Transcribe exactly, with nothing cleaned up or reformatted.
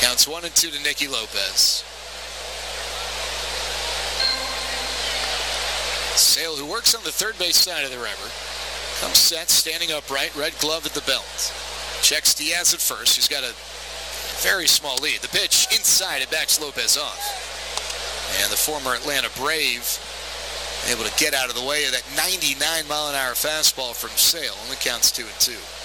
Counts one and two to Nicky Lopez. Sale, who works on the third base side of the river, comes set, standing upright, red glove at the belt. Checks Diaz at first, who's got a very small lead. The pitch inside, it backs Lopez off. And the former Atlanta Brave able to get out of the way of that ninety-nine mile an hour fastball from Sale. Only counts two and two.